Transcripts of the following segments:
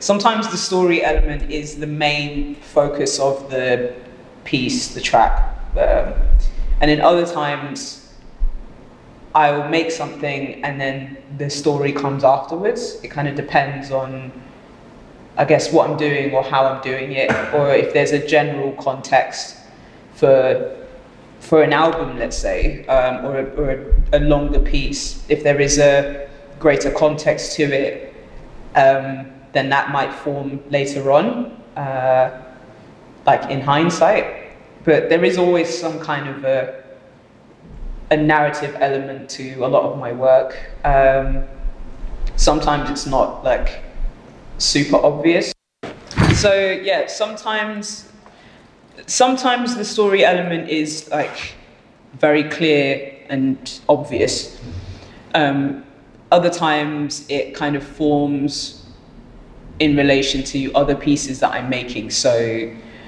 sometimes the story element is the main focus of the piece, the track. And then other times I will make something and then the story comes afterwards. It kind of depends on, I guess, what I'm doing or how I'm doing it, or if there's a general context for an album, let's say, or a longer piece. If there is a greater context to it, then that might form later on, like in hindsight. But there is always some kind of a narrative element to a lot of my work. Sometimes it's not like super obvious. So yeah, sometimes the story element is like very clear and obvious. Other times it kind of forms in relation to other pieces that I'm making. So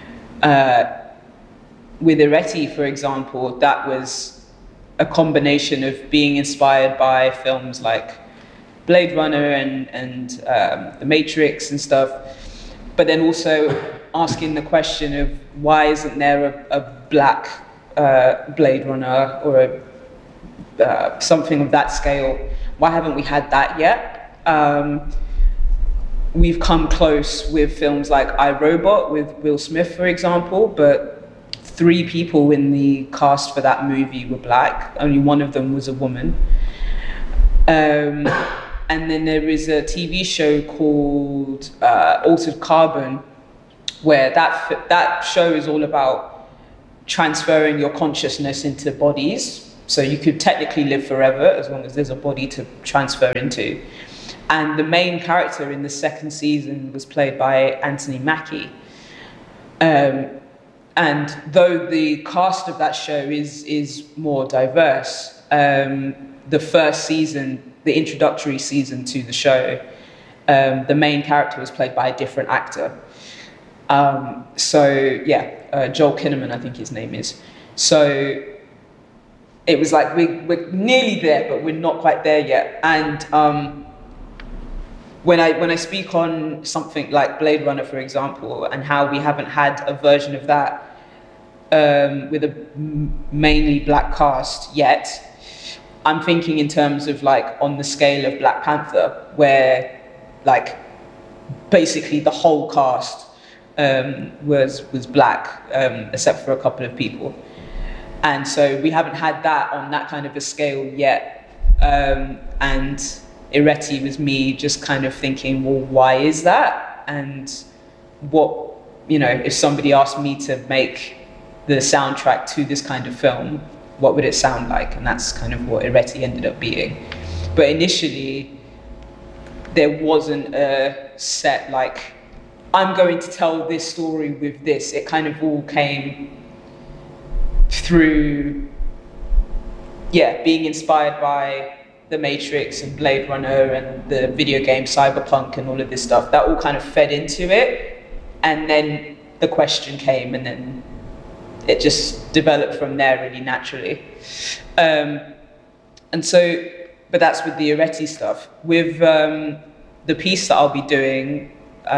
with Eretti, for example, that was a combination of being inspired by films like Blade Runner and The Matrix and stuff, but then also asking the question of why isn't there a black Blade Runner or something of that scale? Why haven't we had that yet? We've come close with films like I, Robot with Will Smith, for example, but 3 people in the cast for that movie were black. Only one of them was a woman. And then there is a TV show called Altered Carbon, where that show is all about transferring your consciousness into bodies. So you could technically live forever as long as there's a body to transfer into. And the main character in the 2nd season was played by Anthony Mackie. And though the cast of that show is more diverse, the first season, the introductory season to the show, the main character was played by a different actor. Joel Kinnaman, I think his name is. So it was like we're nearly there, but we're not quite there yet. And when I speak on something like Blade Runner, for example, and how we haven't had a version of that with a mainly black cast yet, I'm thinking in terms of like on the scale of Black Panther, where like basically the whole cast was black, except for a couple of people. And so we haven't had that on that kind of a scale yet. And Eretti was me just kind of thinking, well, why is that? And what, if somebody asked me to make the soundtrack to this kind of film, what would it sound like? And that's kind of what Eretti ended up being. But initially, there wasn't a set like, I'm going to tell this story with this. It kind of all came through, being inspired by The Matrix and Blade Runner and the video game Cyberpunk and all of this stuff. That all kind of fed into it. And then the question came, and then it just developed from there really naturally. And so, but that's with the Eretti stuff. With the piece that I'll be doing,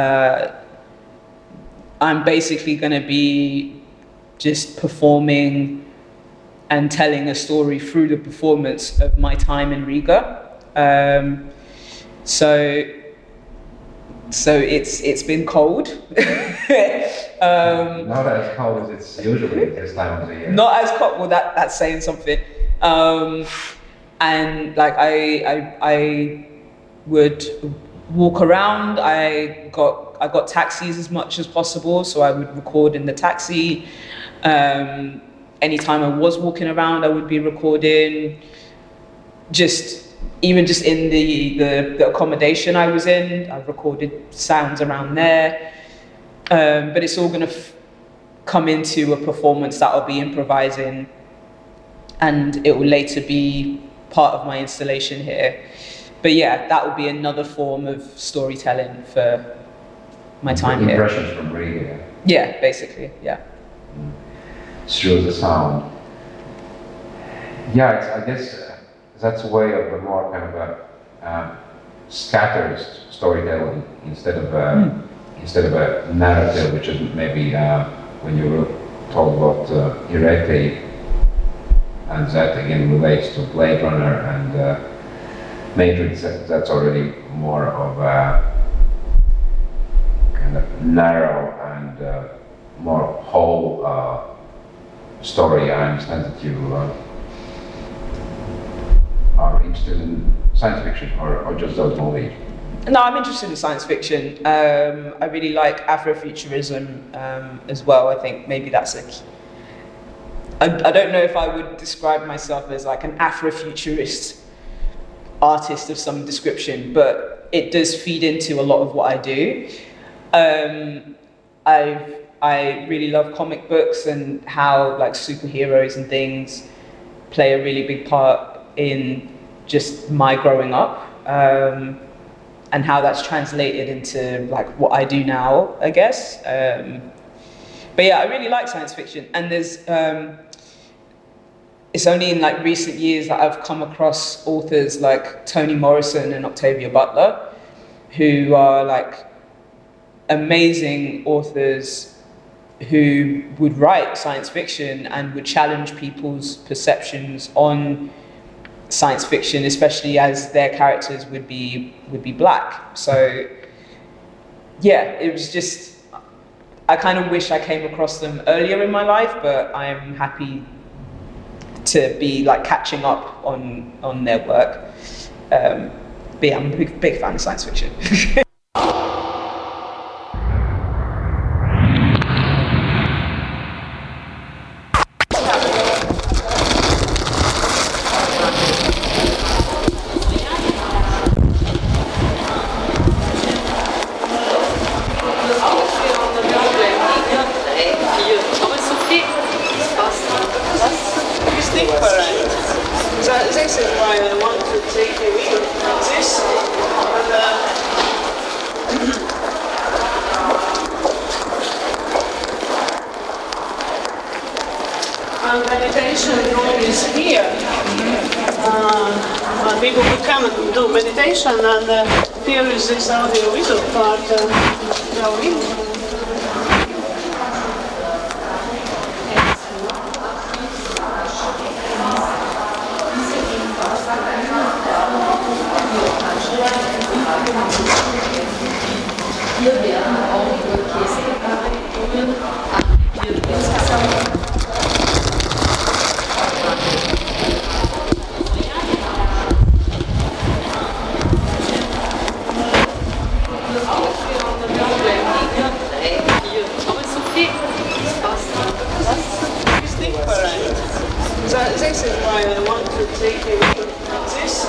I'm basically going to be just performing and telling a story through the performance of my time in Riga. So it's been cold. Not as cold as it's usually this time of the year. Not as cold. Well, that's saying something. And like I would walk around. I got taxis as much as possible, so I would record in the taxi. Anytime I was walking around, I would be recording. Even just in the accommodation I was in, I recorded sounds around there. But it's all going to come into a performance that I'll be improvising, and it will later be part of my installation here. But yeah, that will be another form of storytelling for my time here. Impressions from Riga. Yeah, basically, yeah. Through the sound. Yeah, I guess that's a way of a more kind of a scattered storytelling instead of a narrative, which is maybe when you talk about Irete, and that again relates to Blade Runner and Matrix. That's already more of a kind of narrow and more whole story. I understand that you are interested in science fiction or just those movies. No, I'm interested in science fiction. I really like Afrofuturism as well. I think maybe that's a key. I don't know if I would describe myself as like an Afrofuturist artist of some description, but it does feed into a lot of what I do. I really love comic books and how like superheroes and things play a really big part in just my growing up, and how that's translated into like what I do now, I guess. But yeah, I really like science fiction, and there's it's only in like recent years that I've come across authors like Toni Morrison and Octavia Butler, who are like amazing authors who would write science fiction and would challenge people's perceptions on science fiction, especially as their characters would be black. So yeah, it was just, I kind of wish I came across them earlier in my life, but I am happy to be like catching up on their work. But yeah, I'm a big fan of science fiction. This is why I want to take a video from this. And meditation room is here. People who come and do meditation, and here is this audio-visual part. This is why I want to take a video from this.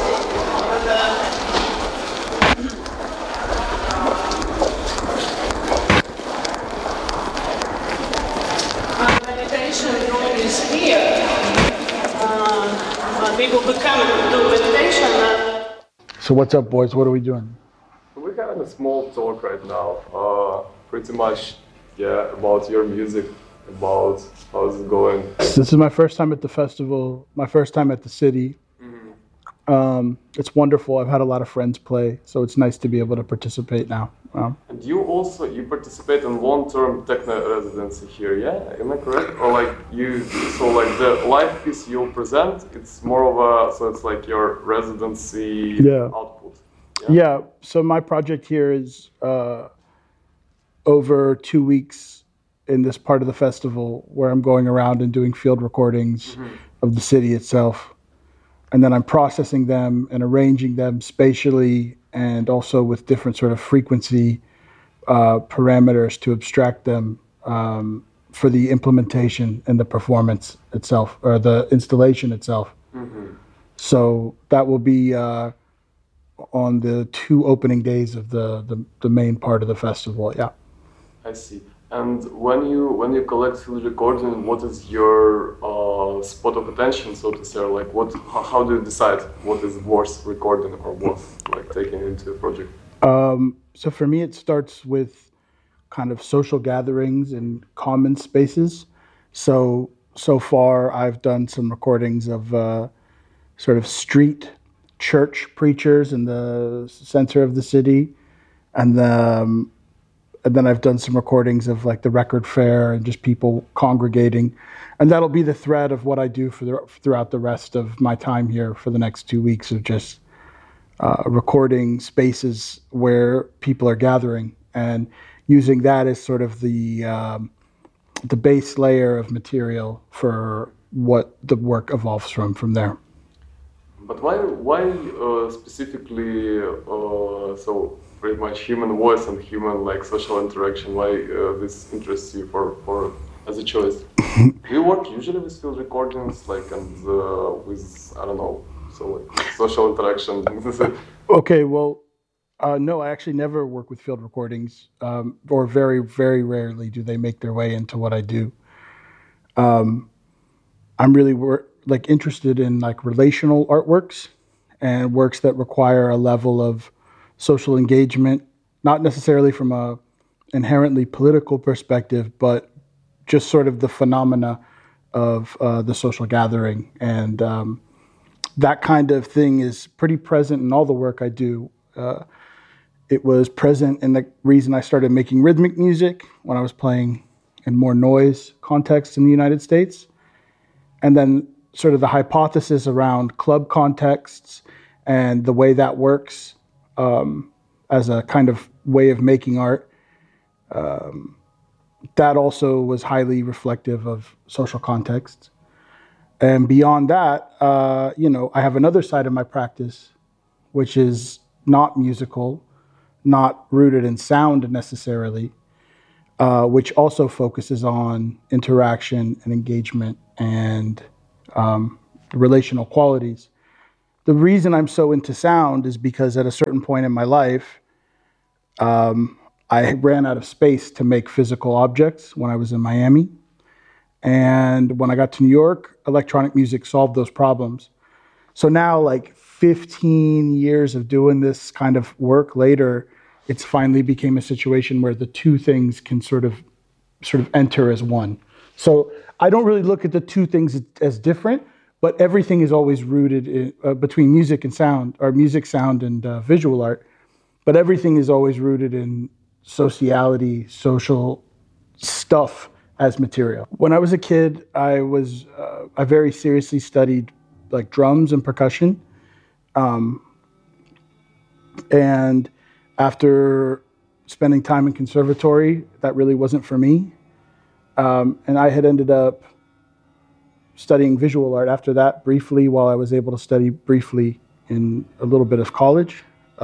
And meditation room is here. People who come and do meditation. So what's up, boys? What are we doing? We're having a small talk right now, pretty much, yeah, about your music, about how's it going. This is my first time at the festival, my first time at the city. Mm-hmm. It's wonderful. I've had a lot of friends play, so it's nice to be able to participate now. And you participate in long-term techno residency here, yeah? Am I correct? Or like the live piece you'll present, it's more of so it's like your residency output. Yeah, so my project here is over 2 weeks in this part of the festival where I'm going around and doing field recordings of the city itself. And then I'm processing them and arranging them spatially and also with different sort of frequency parameters to abstract them for the implementation and the performance itself, or the installation itself. Mm-hmm. So that will be on the 2 opening days of the main part of the festival, yeah. I see. And when you collect field recording, what is your spot of attention, so to say? Like, how do you decide what is worth recording or worth like taking into a project? So for me, it starts with kind of social gatherings and common spaces. So far, I've done some recordings of sort of street church preachers in the center of the city, and then I've done some recordings of like the record fair and just people congregating, and that'll be the thread of what I do throughout the rest of my time here for the next 2 weeks of just recording spaces where people are gathering and using that as sort of the base layer of material for what the work evolves from there. But why specifically so pretty much human voice and human like social interaction? Why this interests you for as a choice? Do you work usually with field recordings like and with I don't know like social interaction? Okay, well, no, I actually never work with field recordings, or very, very rarely do they make their way into what I do. I'm really interested in like relational artworks and works that require a level of social engagement, not necessarily from a inherently political perspective, but just sort of the phenomena of the social gathering. And that kind of thing is pretty present in all the work I do. It was present in the reason I started making rhythmic music when I was playing in more noise contexts in the United States. And then sort of the hypothesis around club contexts and the way that works as a kind of way of making art. That also was highly reflective of social contexts. And beyond that, I have another side of my practice, which is not musical, not rooted in sound necessarily, which also focuses on interaction and engagement and relational qualities. The reason I'm so into sound is because at a certain point in my life, I ran out of space to make physical objects when I was in Miami. And when I got to New York, electronic music solved those problems. So now, like 15 years of doing this kind of work later, it's finally became a situation where the two things can sort of enter as one. So I don't really look at the two things as different, but everything is always rooted in, between music and sound, or music, sound, and visual art. But everything is always rooted in sociality, social stuff as material. When I was a kid, I very seriously studied like drums and percussion. And after spending time in conservatory, that really wasn't for me. And I had ended up studying visual art after that briefly, while I was able to study briefly in a little bit of college.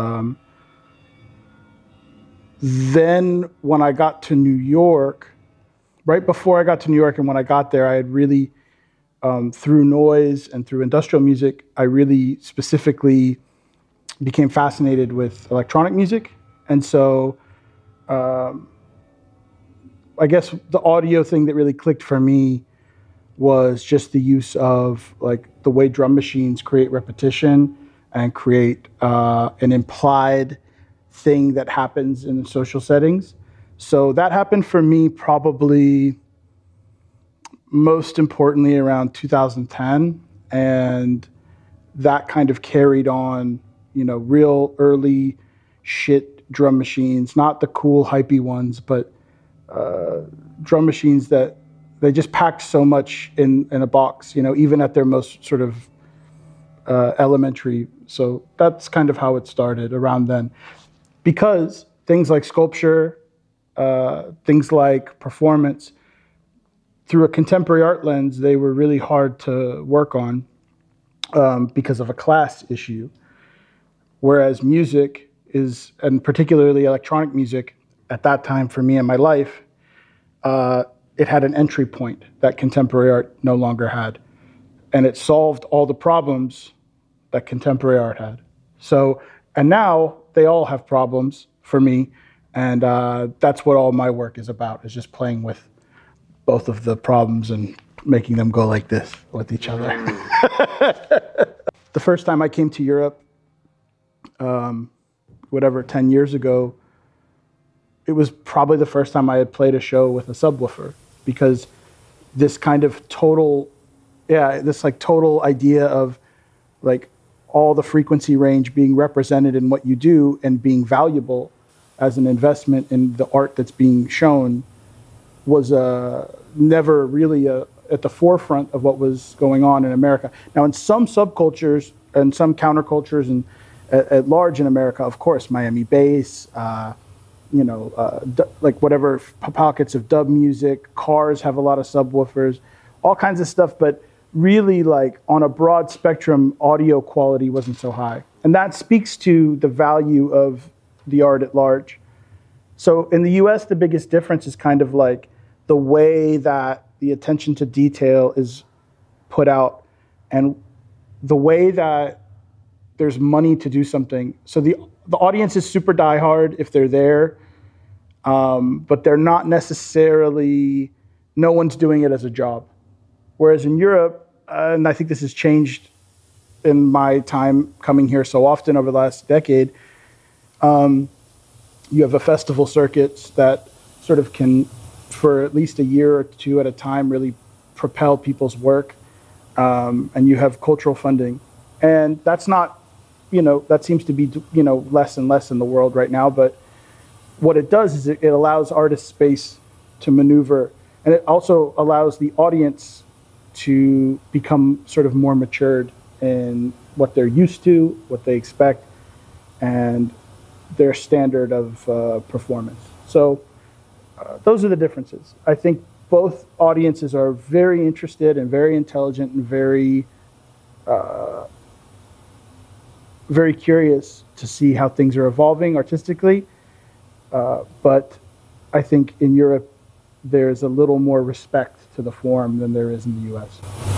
Then when I got to New York, right before I got to New York and when I got there, I had really, through noise and through industrial music, I really specifically became fascinated with electronic music. And so I guess the audio thing that really clicked for me was just the use of like the way drum machines create repetition and create an implied thing that happens in social settings. So that happened for me probably most importantly around 2010. And that kind of carried on, real early shit drum machines, not the cool, hypey ones, but drum machines that they just packed so much in a box, even at their most sort of elementary. So that's kind of how it started around then. Because things like sculpture, things like performance, through a contemporary art lens, they were really hard to work on because of a class issue. Whereas music is, and particularly electronic music, at that time for me in my life, it had an entry point that contemporary art no longer had. And it solved all the problems that contemporary art had. So, and now they all have problems for me. And that's what all my work is about, is just playing with both of the problems and making them go like this with each other. The first time I came to Europe, 10 years ago, it was probably the first time I had played a show with a subwoofer, because this kind of total idea of like all the frequency range being represented in what you do and being valuable as an investment in the art that's being shown was never really at the forefront of what was going on in America. Now, in some subcultures and some countercultures and at large in America, of course, Miami bass, like whatever pockets of dub music, cars have a lot of subwoofers, all kinds of stuff, but really like on a broad spectrum, audio quality wasn't so high. And that speaks to the value of the art at large. So in the US, the biggest difference is kind of like the way that the attention to detail is put out and the way that there's money to do something. So the audience is super diehard if they're there, but they're not necessarily, no one's doing it as a job. Whereas in Europe, and I think this has changed in my time coming here so often over the last decade, you have a festival circuits that sort of can, for at least a year or two at a time, really propel people's work. And you have cultural funding. And that's not, that seems to be, less and less in the world right now. But what it does is it allows artists space to maneuver. And it also allows the audience to become sort of more matured in what they're used to, what they expect, and their standard of performance. So those are the differences. I think both audiences are very interested and very intelligent and very, very curious to see how things are evolving artistically. But I think in Europe, there's a little more respect to the form than there is in the US.